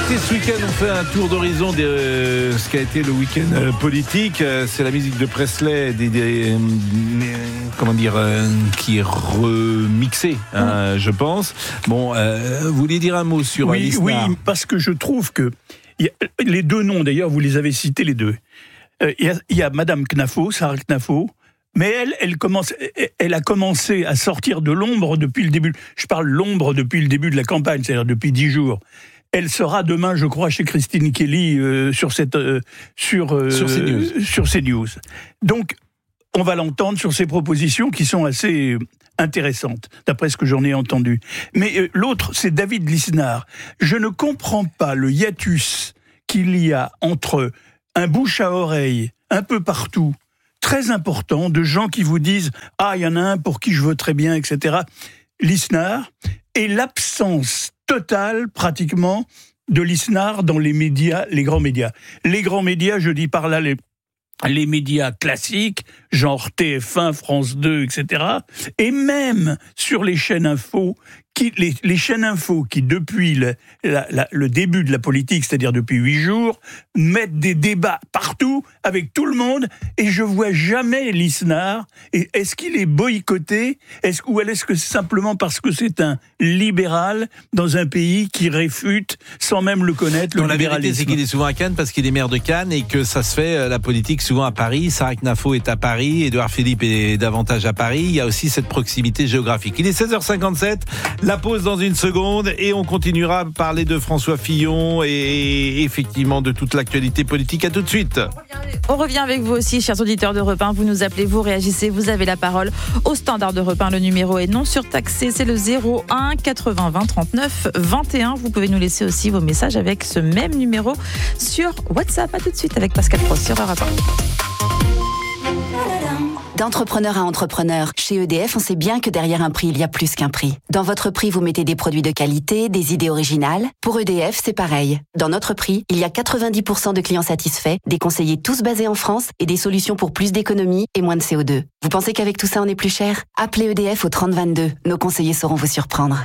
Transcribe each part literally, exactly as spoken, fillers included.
Écoutez, ce week-end, on fait un tour d'horizon de euh, ce qu'a été le week-end euh, politique. Euh, c'est la musique de Presley, des, des, euh, comment dire, euh, qui est remixée, hein, mmh. je pense. Bon, euh, vous voulez dire un mot sur oui, Lisnard ? Oui, parce que je trouve que y a, les deux noms, d'ailleurs, vous les avez cités les deux. Il euh, y, a, y a Madame Knafo, Sarah Knafo. Mais elle, elle, commence, elle a commencé à sortir de l'ombre depuis le début. Je parle l'ombre depuis le début de la campagne, c'est-à-dire depuis dix jours. Elle sera demain, je crois, chez Christine Kelly euh, sur cette euh, sur euh, sur CNews. sur CNews. Donc, on va l'entendre sur ses propositions qui sont assez intéressantes, d'après ce que j'en ai entendu. Mais euh, l'autre, c'est David Lisnard. Je ne comprends pas le hiatus qu'il y a entre un bouche à oreille un peu partout, très important, de gens qui vous disent « Ah, il y en a un pour qui je voterais bien, et cetera » Lisnard, et l'absence totale, pratiquement, de Lisnard dans les médias, les grands médias. Les grands médias, je dis par là les, les médias classiques, genre T F un, France deux, et cetera, et même sur les chaînes info, qui, les, les chaînes info qui, depuis le, la, la, le début de la politique, c'est-à-dire depuis huit jours, mettent des débats partout, avec tout le monde, et je vois jamais Lisnard. Et est-ce qu'il est boycotté, est-ce, ou est-ce que c'est simplement parce que c'est un libéral dans un pays qui réfute, sans même le connaître, le non, libéralisme. La vérité, c'est qu'il est souvent à Cannes parce qu'il est maire de Cannes et que ça se fait, la politique, souvent à Paris. Sarah Knafo est à Paris, Édouard Philippe est davantage à Paris. Il y a aussi cette proximité géographique. Il est seize heures cinquante-sept, la pause dans une seconde et on continuera à parler de François Fillon et effectivement de toute l'actualité politique. À tout de suite. On revient avec vous aussi, chers auditeurs d'Europe un. Vous nous appelez, vous réagissez, vous avez la parole. Au standard d'Europe un, le numéro est non surtaxé, c'est le zéro un quatre-vingts vingt trente-neuf vingt et un. Vous pouvez nous laisser aussi vos messages avec ce même numéro sur WhatsApp. À tout de suite avec Pascal Prost sur Europe un. D'entrepreneur à entrepreneur, chez E D F, on sait bien que derrière un prix, il y a plus qu'un prix. Dans votre prix, vous mettez des produits de qualité, des idées originales. Pour E D F, c'est pareil. Dans notre prix, il y a quatre-vingt-dix pour cent de clients satisfaits, des conseillers tous basés en France et des solutions pour plus d'économie et moins de C O deux. Vous pensez qu'avec tout ça, on est plus cher ? Appelez E D F au trente vingt-deux. Nos conseillers sauront vous surprendre.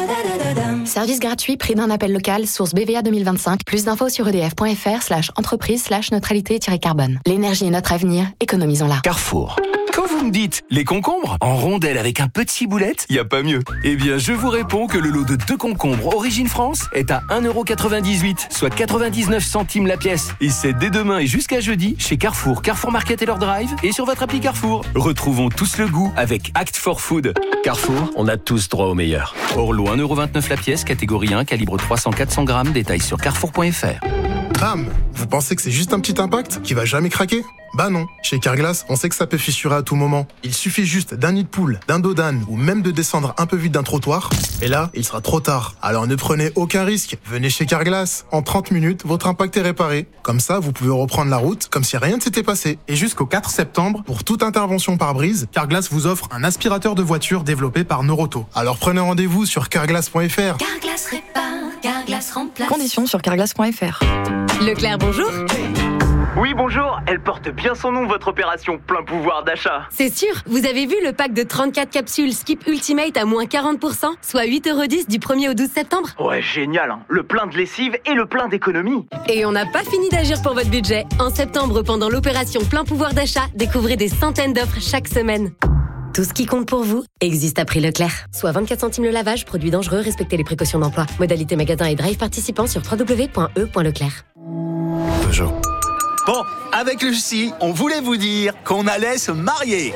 Service gratuit, prix d'un appel local, source B V A deux mille vingt-cinq. Plus d'infos sur edf.fr slash entreprise slash neutralité-carbone. L'énergie est notre avenir, économisons-la. Carrefour. Quand vous me dites les concombres en rondelles avec un peu de ciboulette, y a pas mieux. Eh bien, je vous réponds que le lot de deux concombres Origine France est à un euro quatre-vingt-dix-huit, soit quatre-vingt-dix-neuf centimes la pièce. Et c'est dès demain et jusqu'à jeudi chez Carrefour, Carrefour Market et leur drive et sur votre appli Carrefour. Retrouvons tous le goût avec Act for Food. Carrefour, on a tous droit au meilleur. Orlo un euro vingt-neuf la pièce, catégorie un, calibre trois cents à quatre cents grammes, détails sur carrefour point f r. Bam! Vous pensez que c'est juste un petit impact qui va jamais craquer? Bah non. Chez Carglass, on sait que ça peut fissurer à tout moment. Il suffit juste d'un nid de poule, d'un dos d'âne ou même de descendre un peu vite d'un trottoir. Et là, il sera trop tard. Alors ne prenez aucun risque. Venez chez Carglass. En trente minutes, votre impact est réparé. Comme ça, vous pouvez reprendre la route comme si rien ne s'était passé. Et jusqu'au quatre septembre, pour toute intervention par brise, Carglass vous offre un aspirateur de voiture développé par Noroto. Alors prenez rendez-vous sur carglass point f r. Carglass répare, Carglass remplace. Conditions sur carglass point f r. Leclerc, bonjour. Oui, bonjour, elle porte bien son nom, votre opération plein pouvoir d'achat. C'est sûr, vous avez vu le pack de trente-quatre capsules Skip Ultimate à moins quarante pour cent, soit huit euros dix du premier au douze septembre. Ouais, génial, hein. Le plein de lessive et le plein d'économie. Et on n'a pas fini d'agir pour votre budget. En septembre, pendant l'opération plein pouvoir d'achat, découvrez des centaines d'offres chaque semaine. Tout ce qui compte pour vous existe à prix Leclerc. Soit vingt-quatre centimes le lavage, produit dangereux, respectez les précautions d'emploi. Modalité magasin et drive participant sur w w w point e point leclerc. Peugeot. Bon, avec Lucie, on voulait vous dire qu'on allait se marier.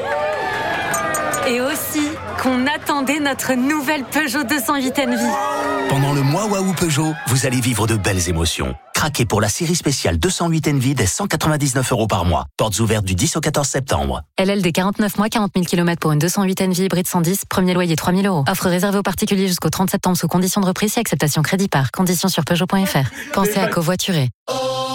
Et aussi qu'on attendait notre nouvelle Peugeot deux cent huit N V. Pendant le mois Waouh Peugeot, vous allez vivre de belles émotions. Craquez pour la série spéciale deux cent huit N V dès cent quatre-vingt-dix-neuf euros par mois. Portes ouvertes du dix au quatorze septembre. L L D quarante-neuf mois, quarante mille kilomètres pour une deux cent huit N V hybride cent dix, premier loyer trois mille euros. Offre réservée aux particuliers jusqu'au trente septembre sous conditions de reprise et acceptation crédit par. Conditions sur Peugeot point f r. Pensez à covoiturer.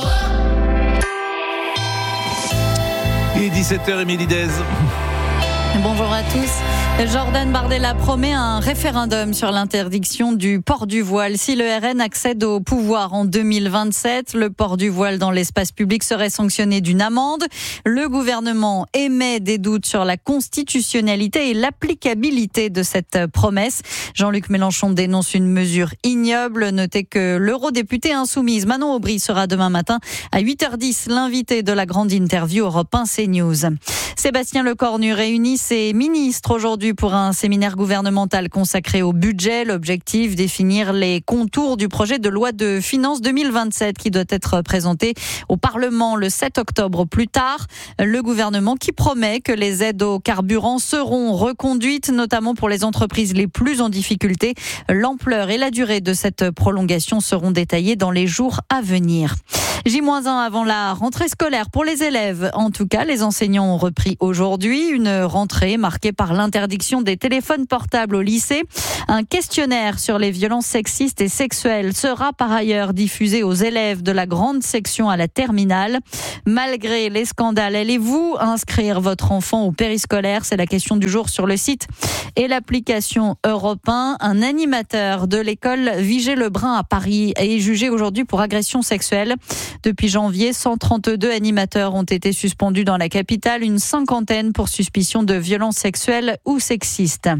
Il est dix-sept heures et Mélidaise. Bonjour à tous. Jordan Bardella promet un référendum sur l'interdiction du port du voile. Si le R N accède au pouvoir en deux mille vingt-sept, le port du voile dans l'espace public serait sanctionné d'une amende. Le gouvernement émet des doutes sur la constitutionnalité et l'applicabilité de cette promesse. Jean-Luc Mélenchon dénonce une mesure ignoble. Notez que l'eurodéputée insoumise Manon Aubry sera demain matin à huit heures dix l'invité de la grande interview Europe un CNews. Sébastien Lecornu réunit ses ministres aujourd'hui pour un séminaire gouvernemental consacré au budget. L'objectif, définir les contours du projet de loi de finances deux mille vingt-sept qui doit être présenté au Parlement le sept octobre au plus tard. Le gouvernement qui promet que les aides aux carburants seront reconduites, notamment pour les entreprises les plus en difficulté. L'ampleur et la durée de cette prolongation seront détaillées dans les jours à venir. J moins un avant la rentrée scolaire pour les élèves. En tout cas, les enseignants ont repris aujourd'hui une rentrée marquée par l'interdiction des téléphones portables au lycée. Un questionnaire sur les violences sexistes et sexuelles sera par ailleurs diffusé aux élèves de la grande section à la terminale. Malgré les scandales, allez-vous inscrire votre enfant au périscolaire ? C'est la question du jour sur le site et l'application Europe un. Un animateur de l'école Vigée-Lebrun à Paris est jugé aujourd'hui pour agression sexuelle. Depuis janvier, cent trente-deux animateurs ont été suspendus dans la capitale, une cinquantaine pour suspicion de violences sexuelles ou sexistes.